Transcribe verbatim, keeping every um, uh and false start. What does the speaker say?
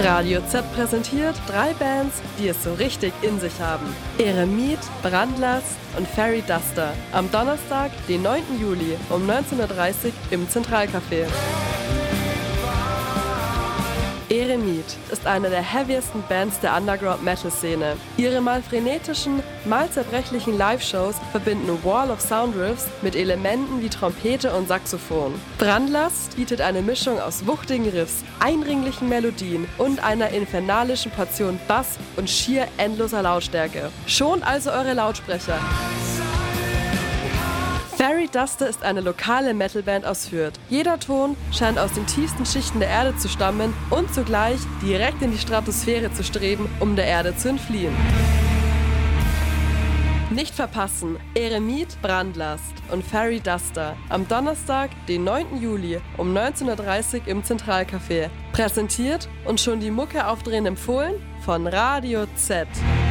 Radio Z präsentiert drei Bands, die es so richtig in sich haben. Eremit, Brandlast und Fairy Duster. Am Donnerstag, den neunten Juli um neunzehn Uhr dreißig im Zentralcafé. Eremit ist eine der heaviesten Bands der Underground-Metal-Szene. Ihre mal frenetischen, mal zerbrechlichen Live-Shows verbinden Wall of Sound Riffs mit Elementen wie Trompete und Saxophon. Brandlast bietet eine Mischung aus wuchtigen Riffs, eindringlichen Melodien und einer infernalischen Portion Bass und schier endloser Lautstärke. Schont also eure Lautsprecher! Fairy Duster ist eine lokale Metalband aus Fürth. Jeder Ton scheint aus den tiefsten Schichten der Erde zu stammen und zugleich direkt in die Stratosphäre zu streben, um der Erde zu entfliehen. Nicht verpassen, Eremit, Brandlast und Fairy Duster am Donnerstag, den neunten Juli um neunzehn Uhr dreißig im Zentralcafé. Präsentiert und schon die Mucke aufdrehen empfohlen von Radio Z.